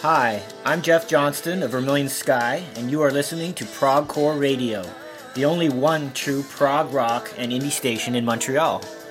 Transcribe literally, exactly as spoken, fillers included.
Hi, I'm Jeff Johnston of Vermilion Sky, and you are listening to Prog Core Radio, the only one true prog rock and indie station in Montreal.